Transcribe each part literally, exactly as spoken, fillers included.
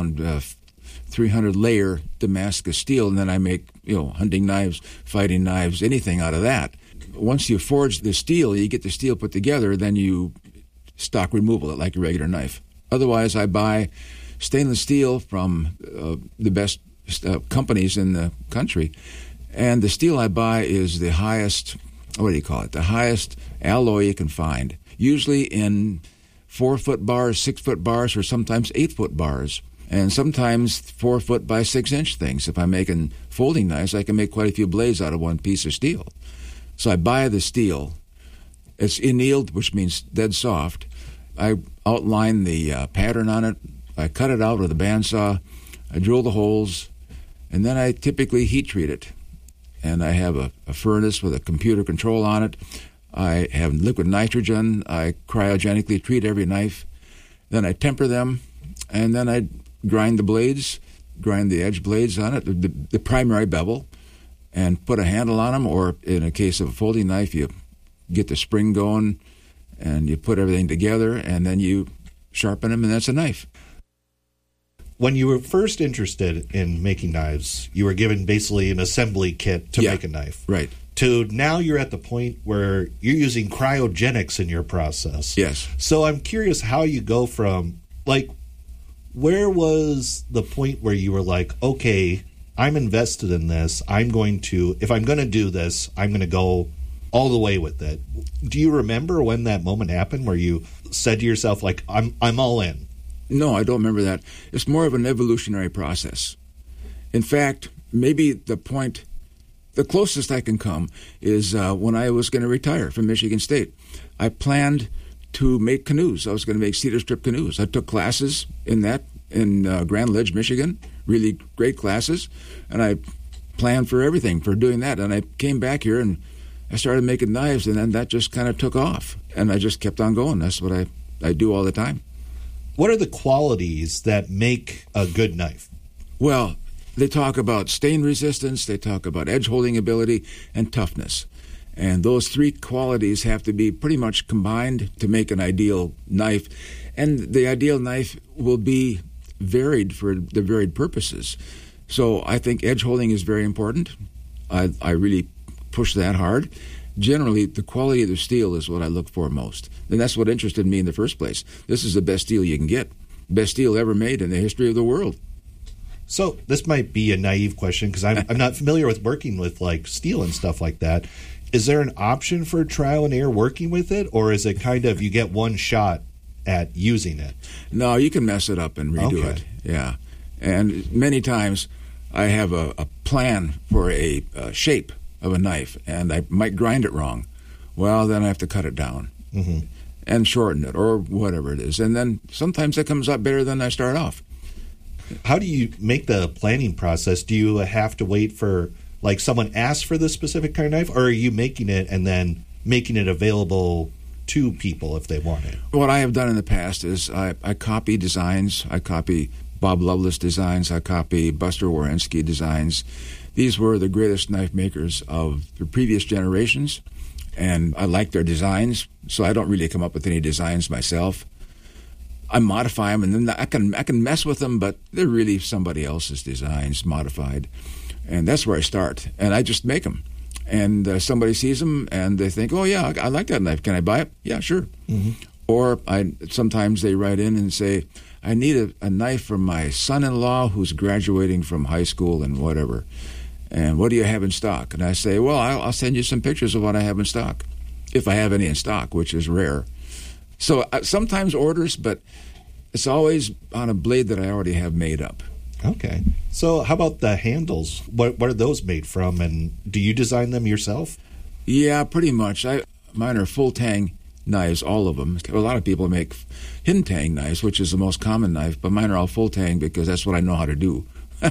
around uh, three hundred layer Damascus steel, and then I make, you know, hunting knives, fighting knives, anything out of that. Once you forge the steel, you get the steel put together, then you stock removal it like a regular knife. Otherwise, I buy stainless steel from uh, the best uh, companies in the country, and the steel I buy is the highest, what do you call it, the highest alloy you can find, usually in four-foot bars, six-foot bars, or sometimes eight-foot bars, and sometimes four-foot by six-inch things. If I'm making folding knives, I can make quite a few blades out of one piece of steel. So I buy the steel. It's annealed, which means dead soft. I outline the uh, pattern on it. I cut it out with a bandsaw. I drill the holes, and then I typically heat treat it. And I have a, a furnace with a computer control on it. I have liquid nitrogen. I cryogenically treat every knife. Then I temper them, and then I grind the blades, grind the edge blades on it, the, the primary bevel, and put a handle on them. Or in a case of a folding knife, you get the spring going, and you put everything together, and then you sharpen them, and that's a knife. When you were first interested in making knives, you were given basically an assembly kit to yeah, make a knife. Right. To now you're at the point where you're using cryogenics in your process. Yes. So I'm curious how you go from, like, where was the point where you were like, okay, I'm invested in this. I'm going to, if I'm going to do this, I'm going to go all the way with it. Do you remember when that moment happened where you said to yourself, like, I'm I'm all in? No, I don't remember that. It's more of an evolutionary process. In fact, maybe the point, the closest I can come is uh, when I was going to retire from Michigan State. I planned to make canoes. I was going to make cedar strip canoes. I took classes in that in uh, Grand Ledge, Michigan, really great classes, and I planned for everything for doing that. And I came back here and I started making knives, and then that just kind of took off, and I just kept on going. That's what I, I do all the time. What are the qualities that make a good knife? Well, they talk about stain resistance, they talk about edge holding ability, and toughness. And those three qualities have to be pretty much combined to make an ideal knife. And the ideal knife will be varied for the varied purposes. So I think edge holding is very important. I, I really push that hard. Generally, the quality of the steel is what I look for most. And that's what interested me in the first place. This is the best steel you can get. Best steel ever made in the history of the world. So this might be a naive question because I'm, I'm not familiar with working with like steel and stuff like that. Is there an option for trial and error working with it, or is it kind of you get one shot at using it? No, you can mess it up and redo Okay. it. Yeah. And many times I have a, a plan for a, a shape of a knife, and I might grind it wrong. Well, then I have to cut it down mm-hmm. and shorten it or whatever it is. And then sometimes it comes out better than I start off. How do you make the planning process? Do you have to wait for, like, someone asks for this specific kind of knife, or are you making it and then making it available to people if they want it? What I have done in the past is I, I copy designs. I copy Bob Loveless designs. I copy Buster Warinsky designs. These were the greatest knife makers of the previous generations, and I like their designs, so I don't really come up with any designs myself. I modify them, and then I can I can mess with them, but they're really somebody else's designs modified, and that's where I start. And I just make them, and uh, somebody sees them, and they think, "Oh yeah, I, I like that knife. Can I buy it?" Yeah, sure. Mm-hmm. Or I sometimes they write in and say, "I need a, a knife for my son-in-law who's graduating from high school and whatever. And what do you have in stock?" And I say, "Well, I'll, I'll send you some pictures of what I have in stock, if I have any in stock, which is rare." So uh, sometimes orders, but it's always on a blade that I already have made up. Okay. So how about the handles? What what are those made from, and do you design them yourself? Yeah, pretty much. I mine are full tang knives, all of them. A lot of people make hidden tang knives, which is the most common knife, but mine are all full tang because that's what I know how to do.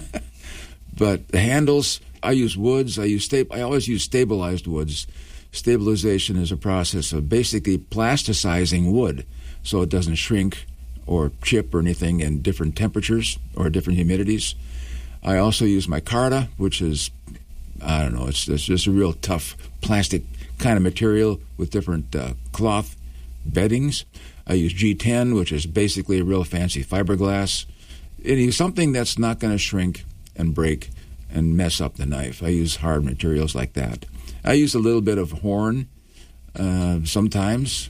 But the handles, I use woods. I use sta- I always use stabilized woods. Stabilization is a process of basically plasticizing wood so it doesn't shrink or chip or anything in different temperatures or different humidities. I also use micarta, which is, I don't know, it's, it's just a real tough plastic kind of material with different uh, cloth beddings. I use G ten, which is basically a real fancy fiberglass. It is something that's not going to shrink and break and mess up the knife. I use hard materials like that. I use a little bit of horn uh, sometimes.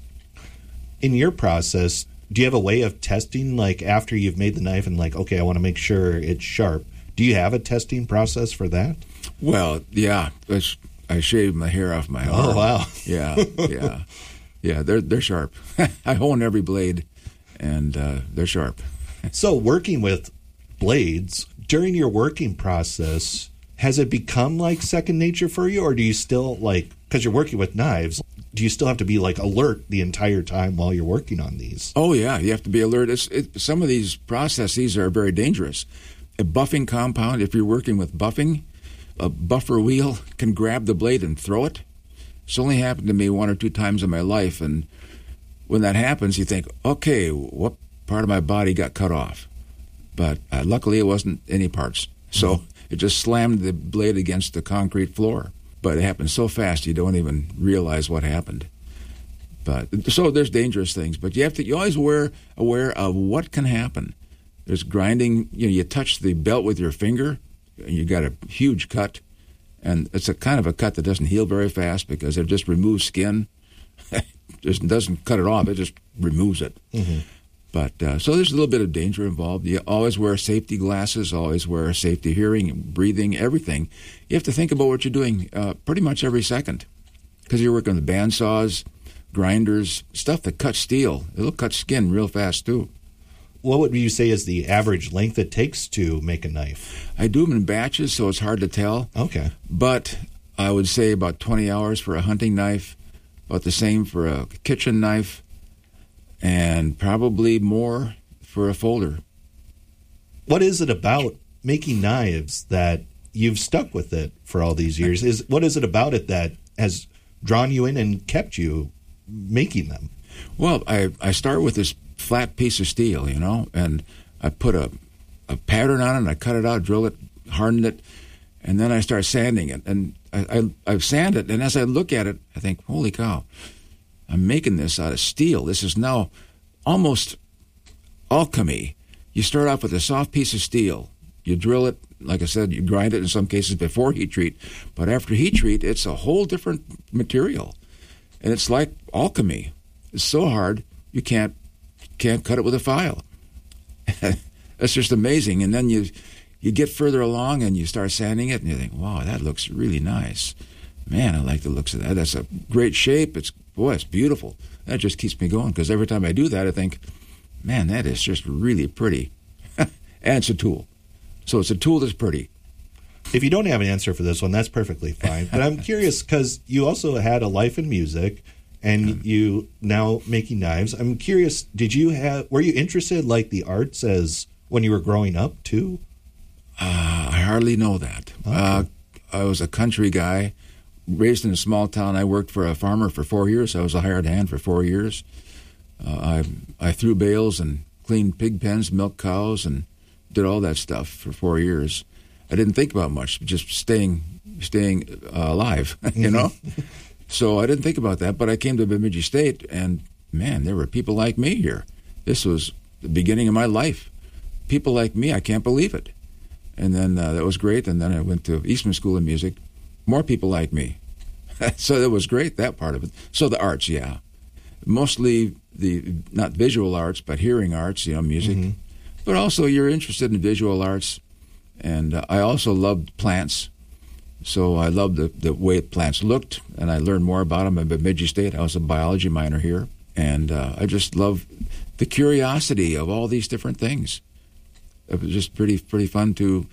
In your process, do you have a way of testing, like after you've made the knife and like, okay, I want to make sure it's sharp? Do you have a testing process for that? Well, yeah. It's, I shaved my hair off my arm. Oh, wow. Yeah, yeah. Yeah, they're, they're sharp. I hone every blade, and uh, they're sharp. So working with blades, during your working process, has it become like second nature for you, or do you still, like, because you're working with knives, do you still have to be like alert the entire time while you're working on these? Oh, yeah, you have to be alert. It's, it, some of these processes are very dangerous. A buffing compound, if you're working with buffing, a buffer wheel can grab the blade and throw it. It's only happened to me one or two times in my life, and when that happens, you think, okay, what part of my body got cut off? But uh, luckily it wasn't any parts. So mm-hmm. It just slammed the blade against the concrete floor. But it happened so fast you don't even realize what happened. But so there's dangerous things, but you have to you always aware aware of what can happen. There's grinding, you know, you touch the belt with your finger and you got a huge cut, and it's a kind of a cut that doesn't heal very fast because it just removes skin. Just doesn't cut it off, it just removes it. Mm-hmm. But uh, so there's a little bit of danger involved. You always wear safety glasses, always wear safety hearing, breathing, everything. You have to think about what you're doing uh, pretty much every second because you're working with bandsaws, grinders, stuff that cuts steel. It'll cut skin real fast, too. What would you say is the average length it takes to make a knife? I do them in batches, so it's hard to tell. Okay. But I would say about twenty hours for a hunting knife, about the same for a kitchen knife, and probably more for a folder. What is it about making knives that you've stuck with it for all these years? Is what is it about it that has drawn you in and kept you making them? Well, I, I start with this flat piece of steel, you know, and I put a, a pattern on it, and I cut it out, drill it, harden it, and then I start sanding it. And I, I, I sand it, and as I look at it, I think, holy cow, I'm making this out of steel. This is now almost alchemy. You start off with a soft piece of steel. You drill it, like I said, you grind it in some cases before heat treat. But after heat treat, it's a whole different material. And it's like alchemy. It's so hard, you can't can't cut it with a file. That's just amazing. And then you you get further along and you start sanding it, and you think, wow, that looks really nice. Man, I like the looks of that. That's a great shape. It's boy, it's beautiful. That just keeps me going because every time I do that, I think, man, that is just really pretty. And it's a tool. So it's a tool that's pretty. If you don't have an answer for this one, that's perfectly fine. But I'm curious because you also had a life in music, and you now making knives. I'm curious, did you have? Were you interested like the arts as when you were growing up too? Uh, I hardly know that. Okay. Uh, I was a country guy, raised in a small town. I worked for a farmer for four years. I was a hired hand for four years. Uh, I I threw bales and cleaned pig pens, milked cows, and did all that stuff for four years. I didn't think about much, just staying staying uh, alive, you know? So I didn't think about that, but I came to Bemidji State, and, man, there were people like me here. This was the beginning of my life. People like me, I can't believe it. And then uh, that was great, and then I went to Eastman School of Music. More people like me. So that was great, that part of it. So the arts, yeah. Mostly the, not visual arts, but hearing arts, you know, music. Mm-hmm. But also you're interested in visual arts. And uh, I also loved plants. So I loved the, the way plants looked, and I learned more about them at Bemidji State. I was a biology minor here. And uh, I just love the curiosity of all these different things. It was just pretty pretty fun to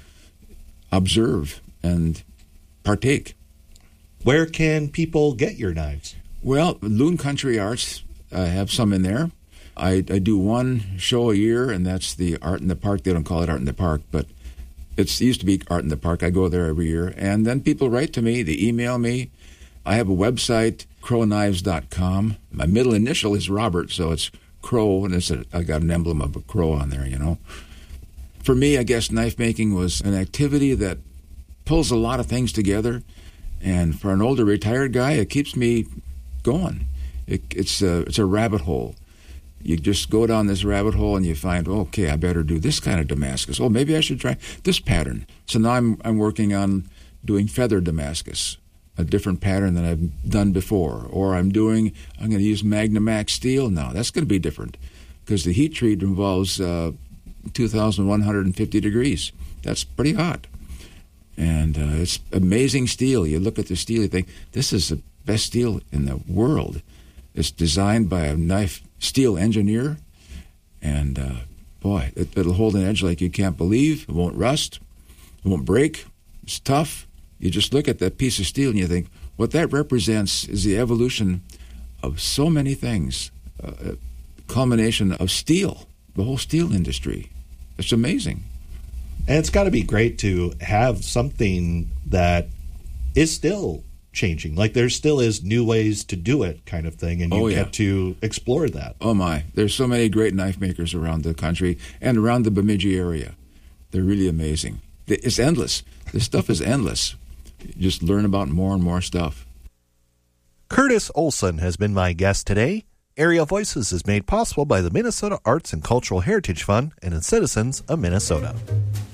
observe and partake. Where can people get your knives? Well, Loon Country Arts, I have some in there. I, I do one show a year, and that's the Art in the Park. They don't call it Art in the Park, but it's, it used to be Art in the Park. I go there every year. And then people write to me. They email me. I have a website, crow knives dot com. My middle initial is Robert, so it's Crow, and it's a, I got an emblem of a crow on there, you know. For me, I guess knife making was an activity that pulls a lot of things together. And for an older retired guy, it keeps me going. It, it's, a, it's a rabbit hole. You just go down this rabbit hole and you find, okay, I better do this kind of Damascus. Oh, maybe I should try this pattern. So now I'm I'm working on doing feather Damascus, a different pattern than I've done before. Or I'm doing, I'm going to use Magnamax steel now. That's going to be different because the heat treat involves uh, two thousand one hundred fifty degrees. That's pretty hot. And uh, it's amazing steel. You look at the steel, you think, this is the best steel in the world. It's designed by a knife steel engineer, and uh, boy, it, it'll hold an edge like you can't believe. It won't rust. It won't break. It's tough. You just look at that piece of steel and you think, what that represents is the evolution of so many things, uh, a culmination of steel, the whole steel industry. It's amazing. And it's got to be great to have something that is still changing. Like there still is new ways to do it kind of thing, and you oh, yeah. get to explore that. Oh, my. There's so many great knife makers around the country and around the Bemidji area. They're really amazing. It's endless. This stuff is endless. You just learn about more and more stuff. Curtis Olson has been my guest today. Area Voices is made possible by the Minnesota Arts and Cultural Heritage Fund and the citizens of Minnesota.